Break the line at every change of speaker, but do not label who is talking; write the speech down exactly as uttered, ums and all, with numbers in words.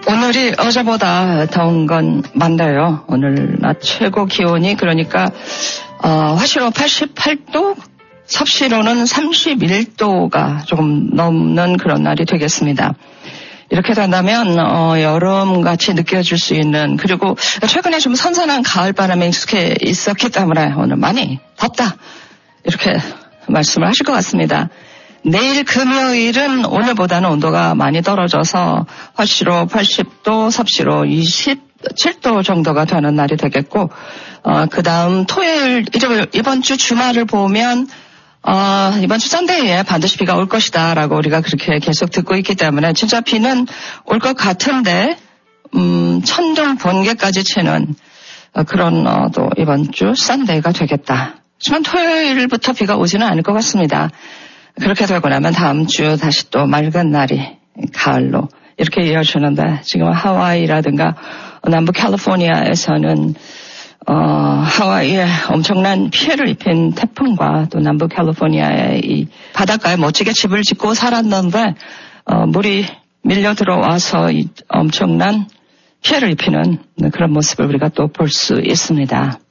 오늘이 어제보다 더운 건 맞나요? 오늘 낮 최고 기온이 그러니까 어, 화실로 팔십팔 도, 섭씨로는 삼십일 도가 조금 넘는 그런 날이 되겠습니다. 이렇게 된다면 어, 여름같이 느껴질 수 있는, 그리고 최근에 좀 선선한 가을바람에 익숙해 있었기 때문에 오늘 많이 덥다 이렇게 말씀을 하실 것 같습니다. 내일 금요일은 오늘보다는 온도가 많이 떨어져서 화씨로 팔십 도, 섭씨로 이십칠 도 정도가 되는 날이 되겠고, 어, 그 다음 토요일, 이번 주 주말을 보면 어, 이번 주 썬데이에 반드시 비가 올 것이다라고 우리가 그렇게 계속 듣고 있기 때문에 진짜 비는 올 것 같은데, 음, 천둥 번개까지 치는 어, 그런 어, 또 이번 주 썬데이가 되겠다. 하지만 토요일부터 비가 오지는 않을 것 같습니다. 그렇게 되고 나면 다음 주 다시 또 맑은 날이 가을로 이렇게 이어지는데, 지금 하와이라든가 남부 캘리포니아에서는 어, 하와이에 엄청난 피해를 입힌 태풍과 또 남부 캘리포니아의 이 바닷가에 멋지게 집을 짓고 살았는데 어, 물이 밀려 들어와서 이 엄청난 피해를 입히는 그런 모습을 우리가 또 볼 수 있습니다.